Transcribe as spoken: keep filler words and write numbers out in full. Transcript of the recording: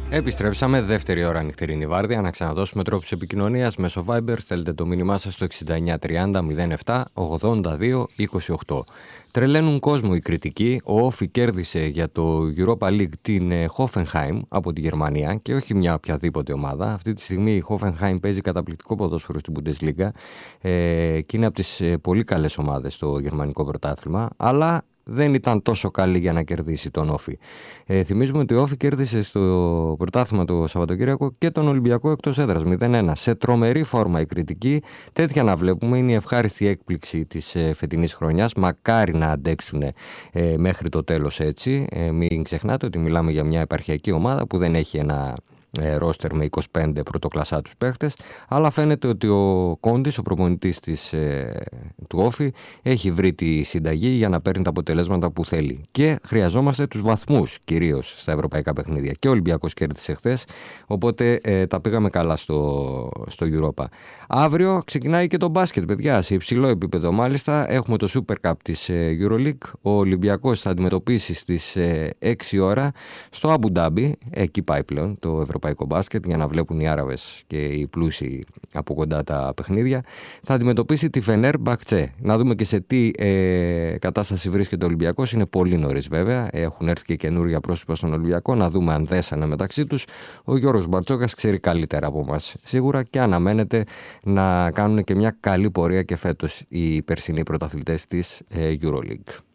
Επιστρέψαμε, δεύτερη ώρα νυχτερινή βάρδια. Να ξαναδώσουμε τρόπους επικοινωνίας μέσω Viber. Στέλνετε το μήνυμά σας στο εξήντα εννιά τριάντα μηδέν επτά ογδόντα δύο είκοσι οκτώ. Τρελαίνουν κόσμο οι κριτικοί. Ο Όφι κέρδισε για το Europa League την Hoffenheim από τη Γερμανία και όχι μια οποιαδήποτε ομάδα. Αυτή τη στιγμή η Hoffenheim παίζει καταπληκτικό ποδόσφαιρο στην Bundesliga ε, και είναι από τις πολύ καλές ομάδες στο γερμανικό πρωτάθλημα. Αλλά δεν ήταν τόσο καλή για να κερδίσει τον Όφι. Ε, θυμίζουμε ότι ο Όφι κέρδισε στο πρωτάθλημα το Σαββατοκύριακο και τον Ολυμπιακό εκτός έδρας μηδέν ένα. Σε τρομερή φόρμα η κριτική. Τέτοια να βλέπουμε είναι η ευχάριστη έκπληξη της ε, φετινής χρονιάς. Μακάρι να αντέξουν ε, μέχρι το τέλος έτσι. Ε, μην ξεχνάτε ότι μιλάμε για μια επαρχιακή ομάδα που δεν έχει ένα ρόστερ με είκοσι πέντε πρωτοκλασσάτους παίχτες, αλλά φαίνεται ότι ο Κόντις, ο προπονητής της, ε, του Όφι, έχει βρει τη συνταγή για να παίρνει τα αποτελέσματα που θέλει. Και χρειαζόμαστε τους βαθμούς κυρίως στα ευρωπαϊκά παιχνίδια. Και ο Ολυμπιακός κέρδισε χθες, οπότε ε, τα πήγαμε καλά στο, στο Europa. Αύριο ξεκινάει και το μπάσκετ, παιδιά, σε υψηλό επίπεδο μάλιστα. Έχουμε το Super Cup της ε, EuroLeague. Ο Ολυμπιακός θα αντιμετωπίσει στις ε, έξι ώρα στο Αμπου Ντάμπι, εκεί πάει πλέον το ευρωπαϊκό μπάσκετ για να βλέπουν οι Άραβες και οι πλούσιοι από κοντά τα παιχνίδια. Θα αντιμετωπίσει τη Φενέρ Μπαχτσέ. Να δούμε και σε τι ε, κατάσταση βρίσκεται ο Ολυμπιακός. Είναι πολύ νωρίς βέβαια. Έχουν έρθει και καινούργια πρόσωπα στον Ολυμπιακό. Να δούμε αν δέσανε μεταξύ τους. Ο Γιώργος Μπαρτσόκας ξέρει καλύτερα από μας σίγουρα και αναμένεται να κάνουν και μια καλή πορεία και φέτος οι περσινοί πρωταθλητές της ε, EuroLeague.